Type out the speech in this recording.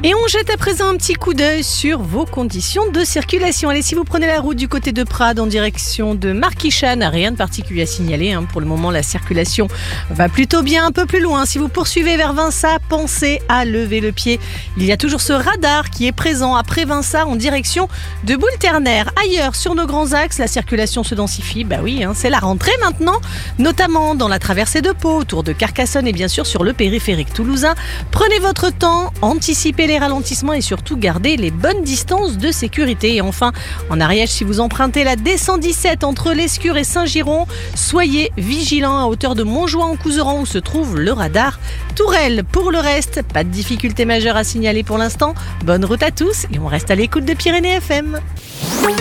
Et on jette à présent un petit coup d'œil sur vos conditions de circulation. Allez, si vous prenez la route du côté de Prades en direction de Marquichane, rien de particulier à signaler. Pour le moment, la circulation va plutôt bien. Un peu plus loin, si vous poursuivez vers Vinça, pensez à lever le pied. Il y a toujours ce radar qui est présent après Vinça en direction de Boule-Ternaire. Ailleurs, sur nos grands axes, la circulation se densifie. C'est la rentrée maintenant, notamment dans la traversée de Pau, autour de Carcassonne et bien sûr sur le périphérique toulousain. Prenez votre temps, anticipez les ralentissements et surtout gardez les bonnes distances de sécurité. Et enfin, en Ariège, si vous empruntez la D117 entre l'Escure et Saint-Giron, soyez vigilants à hauteur de Montjoie-en-Couserans où se trouve le radar Tourelle. Pour le reste, pas de difficultés majeures à signaler pour l'instant. Bonne route à tous et on reste à l'écoute de Pyrénées FM.